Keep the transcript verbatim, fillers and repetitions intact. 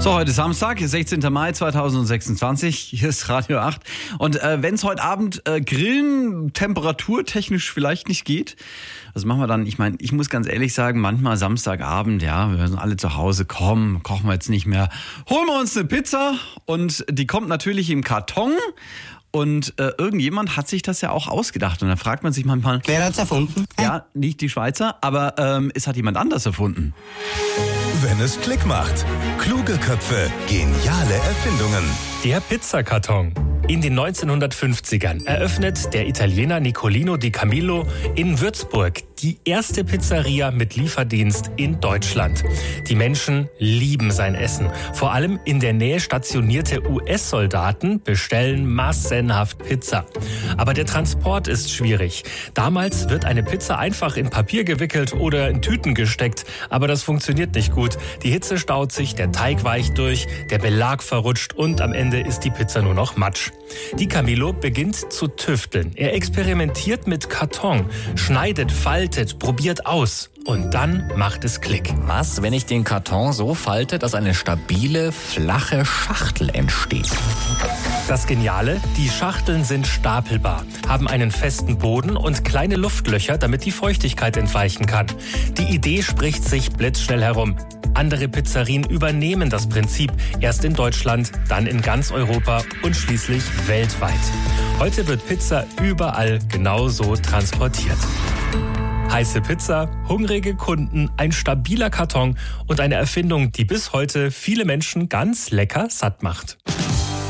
So, heute Samstag, sechzehnten Mai zweitausendsechsundzwanzig. Hier ist Radio acht. Und äh, wenn es heute Abend äh, Grillen temperaturtechnisch vielleicht nicht geht, was machen wir dann? Ich meine, ich muss ganz ehrlich sagen, manchmal Samstagabend, ja, wir sind alle zu Hause, komm, kochen wir jetzt nicht mehr. Holen wir uns eine Pizza und die kommt natürlich im Karton. Und äh, irgendjemand hat sich das ja auch ausgedacht. Und dann fragt man sich manchmal... Wer hat's erfunden? Ja, nicht die Schweizer, aber ähm, es hat jemand anders erfunden. Wenn es Klick macht. Kluge Köpfe, geniale Erfindungen. Der Pizzakarton. In den neunzehnhundertfünfzigern eröffnet der Italiener Nicolino di Camillo in Würzburg die erste Pizzeria mit Lieferdienst in Deutschland. Die Menschen lieben sein Essen. Vor allem in der Nähe stationierte U S-Soldaten bestellen massenhaft Pizza. Aber der Transport ist schwierig. Damals wird eine Pizza einfach in Papier gewickelt oder in Tüten gesteckt. Aber das funktioniert nicht gut. Die Hitze staut sich, der Teig weicht durch, der Belag verrutscht und am Ende ist die Pizza nur noch Matsch. Di Camillo beginnt zu tüfteln. Er experimentiert mit Karton, schneidet, faltet, probiert aus. Und dann macht es Klick. Was, wenn ich den Karton so falte, dass eine stabile, flache Schachtel entsteht? Das Geniale, die Schachteln sind stapelbar, haben einen festen Boden und kleine Luftlöcher, damit die Feuchtigkeit entweichen kann. Die Idee spricht sich blitzschnell herum. Andere Pizzerien übernehmen das Prinzip, erst in Deutschland, dann in ganz Europa und schließlich weltweit. Heute wird Pizza überall genauso transportiert. Heiße Pizza, hungrige Kunden, ein stabiler Karton und eine Erfindung, die bis heute viele Menschen ganz lecker satt macht.